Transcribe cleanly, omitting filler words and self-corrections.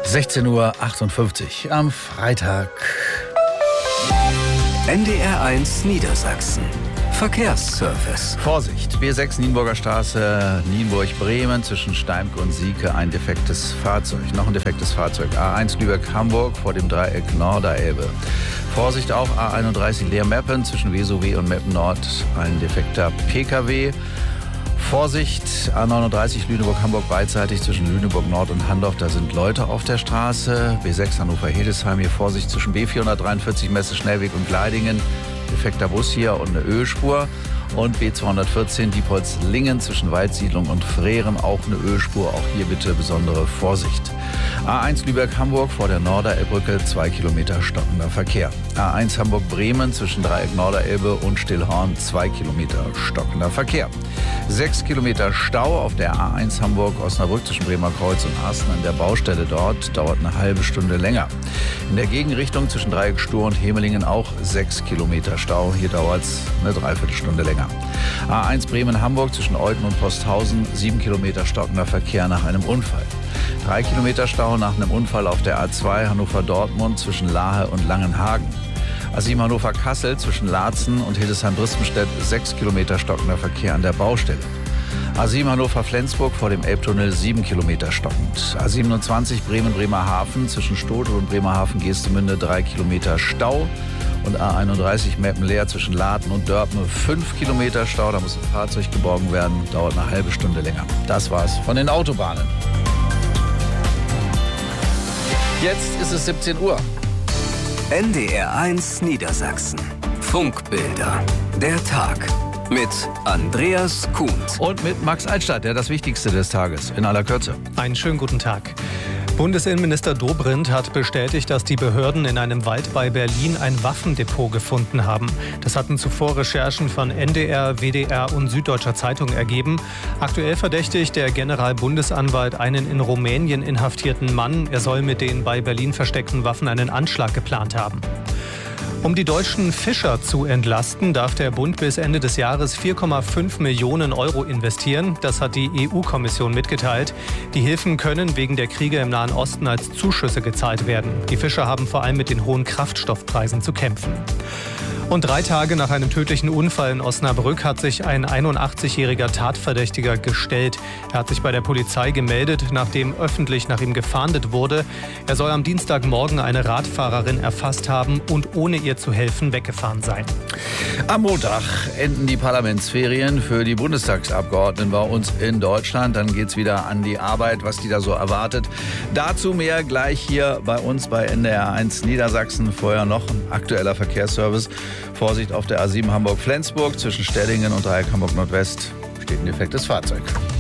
16:58 Uhr am Freitag. NDR1 Niedersachsen. Verkehrsservice. Vorsicht, B6 Nienburger Straße, Nienburg-Bremen, zwischen Steimke und Sieke ein defektes Fahrzeug. Noch ein defektes Fahrzeug. A1 Lübeck-Hamburg vor dem Dreieck Norderelbe. Vorsicht auch A31 Leer-Meppen, zwischen Vesow und Meppen-Nord ein defekter PKW. Vorsicht, A39 Lüneburg-Hamburg beidseitig zwischen Lüneburg-Nord und Handorf, da sind Leute auf der Straße. B6 Hannover-Hildesheim, hier Vorsicht zwischen B443 Messe-Schnellweg und Gleidingen. Defekter Bus hier und eine Ölspur. Und B214 Diepholz-Lingen zwischen Waldsiedlung und Freren, auch eine Ölspur. Auch hier bitte besondere Vorsicht. A1 Lübeck-Hamburg vor der Norderelbbrücke, 2 Kilometer stockender Verkehr. A1 Hamburg-Bremen zwischen Dreieck Norderelbe und Stillhorn, 2 Kilometer stockender Verkehr. 6 Kilometer Stau auf der A1 Hamburg-Osnabrück zwischen Bremer Kreuz und Asten an der Baustelle dort, dauert eine halbe Stunde länger. In der Gegenrichtung zwischen Dreieck Stur und Hemelingen auch 6 Kilometer Stau, hier dauert es eine Dreiviertelstunde länger. A1 Bremen-Hamburg zwischen Olten und Posthausen, 7 Kilometer stockender Verkehr nach einem Unfall. 3 Kilometer Stau nach einem Unfall auf der A2 Hannover-Dortmund zwischen Lahe und Langenhagen. A7 Hannover-Kassel zwischen Laatzen und Hildesheim-Bristenstedt, 6 Kilometer stockender Verkehr an der Baustelle. A7 Hannover-Flensburg vor dem Elbtunnel, 7 Kilometer stockend. A27 Bremen-Bremerhaven zwischen Stote und Bremerhaven-Geestemünde, 3 Kilometer Stau. Und A31 Meppen-Leer zwischen Laden und Dörpen, 5 Kilometer Stau. Da muss ein Fahrzeug geborgen werden, dauert eine halbe Stunde länger. Das war's von den Autobahnen. Jetzt ist es 17 Uhr. NDR1 Niedersachsen. Funkbilder. Der Tag. Mit Andreas Kuhnt. Und mit Max Altstadt, der das Wichtigste des Tages in aller Kürze. Einen schönen guten Tag. Bundesinnenminister Dobrindt hat bestätigt, dass die Behörden in einem Wald bei Berlin ein Waffendepot gefunden haben. Das hatten zuvor Recherchen von NDR, WDR und Süddeutscher Zeitung ergeben. Aktuell verdächtigt der Generalbundesanwalt einen in Rumänien inhaftierten Mann. Er soll mit den bei Berlin versteckten Waffen einen Anschlag geplant haben. Um die deutschen Fischer zu entlasten, darf der Bund bis Ende des Jahres 4,5 Millionen Euro investieren. Das hat die EU-Kommission mitgeteilt. Die Hilfen können wegen der Kriege im Nahen Osten als Zuschüsse gezahlt werden. Die Fischer haben vor allem mit den hohen Kraftstoffpreisen zu kämpfen. Und 3 Tage nach einem tödlichen Unfall in Osnabrück hat sich ein 81-jähriger Tatverdächtiger gestellt. Er hat sich bei der Polizei gemeldet, nachdem öffentlich nach ihm gefahndet wurde. Er soll am Dienstagmorgen eine Radfahrerin erfasst haben und ohne ihr zu helfen weggefahren sein. Am Montag enden die Parlamentsferien für die Bundestagsabgeordneten bei uns in Deutschland. Dann geht's wieder an die Arbeit, was die da so erwartet. Dazu mehr gleich hier bei uns bei NDR1 Niedersachsen. Vorher noch ein aktueller Verkehrsservice. Vorsicht auf der A7 Hamburg-Flensburg zwischen Stellingen und Dreieck Hamburg Nordwest steht ein defektes Fahrzeug.